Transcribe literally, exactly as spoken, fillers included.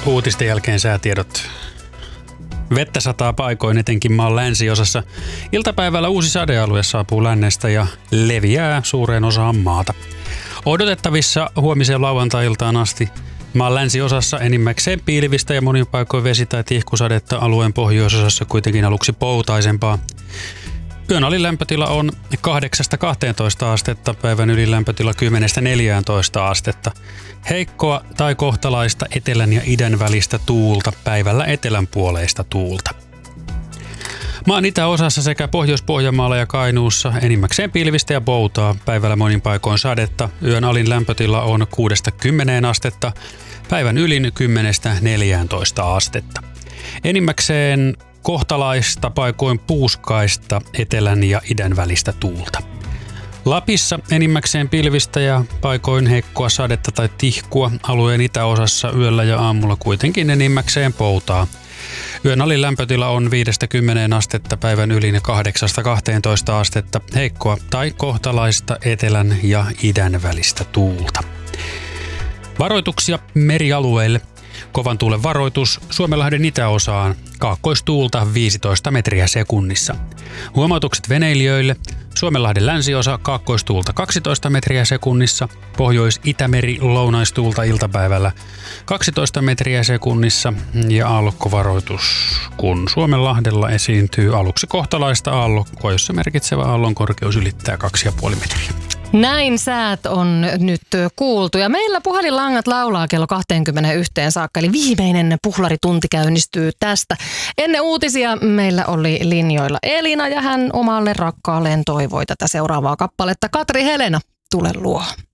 Uutisten jälkeen säätiedot. Vettä sataa paikoin etenkin maan länsiosassa. Iltapäivällä uusi sadealue saapuu lännestä ja leviää suureen osaan maata. Odotettavissa huomiseen lauantai-iltaan asti maan länsiosassa enimmäkseen pilvistä ja monin paikoin vesi- tai tihkusadetta, alueen pohjoisosassa kuitenkin aluksi poutaisempaa. Yön alin lämpötila on kahdeksasta kahteentoista astetta, päivän ylin lämpötila kymmenestä neljääntoista astetta. Heikkoa tai kohtalaista etelän ja idän välistä tuulta, päivällä etelän puoleista tuulta. Maan itäosassa sekä Pohjois-Pohjanmaalla ja Kainuussa enimmäkseen pilvistä ja poutaa, päivällä monin paikoin sadetta. Yön alin lämpötila on kuudesta kymmeneen astetta, päivän ylin kymmenestä neljääntoista astetta. Enimmäkseen kohtalaista paikoin puuskaista etelän ja idän välistä tuulta. Lapissa enimmäkseen pilvistä ja paikoin heikkoa sadetta tai tihkua, alueen itäosassa yöllä ja aamulla kuitenkin enimmäkseen poutaa. Yön alin lämpötila on viidestä kymmeneen astetta, päivän ylin kahdeksasta kahteentoista astetta, heikkoa tai kohtalaista etelän ja idän välistä tuulta. Varoituksia merialueille. Kovan tuulen varoitus Suomenlahden itäosaan, kaakkoistuulta viisitoista metriä sekunnissa. Huomautukset veneilijöille. Suomenlahden länsiosa, kaakkoistuulta kaksitoista metriä sekunnissa. Pohjois-Itämeri, lounaistuulta iltapäivällä kaksitoista metriä sekunnissa. Ja aallokkovaroitus, kun Suomenlahdella esiintyy aluksi kohtalaista aallokkoa, jossa merkitsevä aallon korkeus ylittää kaksi pilkku viisi metriä. Näin säät on nyt kuultu ja meillä puhelinlangat laulaa kello kaksikymmentäyksi saakka, eli viimeinen puhlaritunti käynnistyy tästä. Ennen uutisia meillä oli linjoilla Elina ja hän omalle rakkaalleen toivoi tätä seuraavaa kappaletta. Katri Helena, tule luo.